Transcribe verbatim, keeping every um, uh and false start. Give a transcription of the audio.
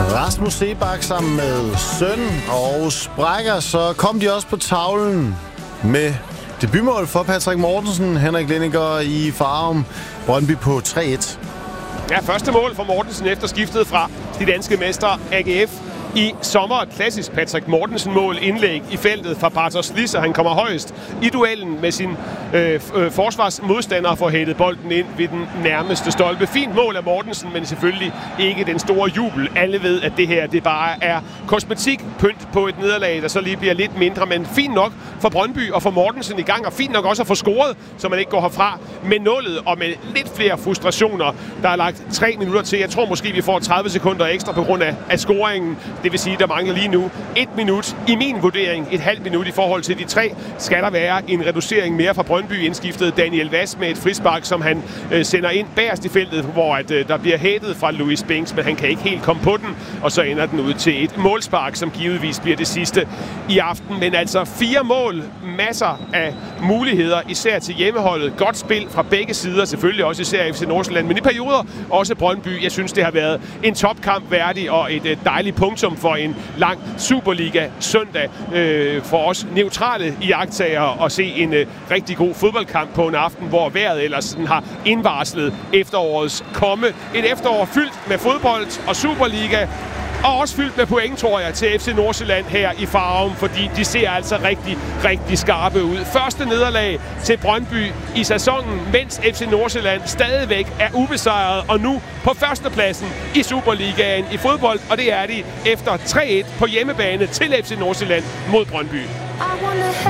Rasmus Seebach sammen med søn og sprækker, så kom de også på tavlen med debutmål for Patrick Mortensen, Henrik Lindinger i Farum, Brøndby på tre et. Ja, første mål for Mortensen efter skiftet fra de danske mestre A G F i sommer. Et klassisk Patrick Mortensen-mål, indlæg i feltet fra Bartosz Lis, og han kommer højst i duellen med sin øh, øh, forsvarsmodstander for hættet bolden ind ved den nærmeste stolpe. Fint mål af Mortensen, men selvfølgelig ikke den store jubel. Alle ved, at det her det bare er kosmetik, pynt på et nederlag, der så lige bliver lidt mindre, men fint nok for Brøndby og for Mortensen i gang, og fint nok også at få scoret, så man ikke går herfra med nullet og med lidt flere frustrationer. Der er lagt tre minutter til. Jeg tror måske, vi får tredive sekunder ekstra på grund af, af scoringen. Det vil sige, der mangler lige nu et minut i min vurdering, et halvt minut i forhold til de tre. Skal der være en reducering mere fra Brøndby, indskiftet Daniel Vass med et frispark, som han øh, sender ind bagerst i feltet, hvor at, øh, der bliver hættet fra Louis Binks, men han kan ikke helt komme på den, og så ender den ud til et målspark, som givetvis bliver det sidste i aften. Men altså fire mål, masser af muligheder, især til hjemmeholdet. Godt spil fra begge sider, selvfølgelig også især F C Nordsjælland, men i perioder også Brøndby. Jeg synes, det har været en topkamp værdig og et, et dejligt punktum for en lang Superliga søndag øh, for os neutrale iagttagere at se en øh, rigtig god fodboldkamp på en aften, hvor vejret ellers sådan har indvarslet efterårets komme. Et efterår fyldt med fodbold og Superliga, og også fyldt med point, tror jeg, til F C Nordsjælland her i Farum, fordi de ser altså rigtig, rigtig skarpe ud. Første nederlag til Brøndby i sæsonen, mens F C Nordsjælland stadigvæk er ubesejret, og nu på førstepladsen i Superligaen i fodbold, og det er de efter tre et på hjemmebane til F C Nordsjælland mod Brøndby.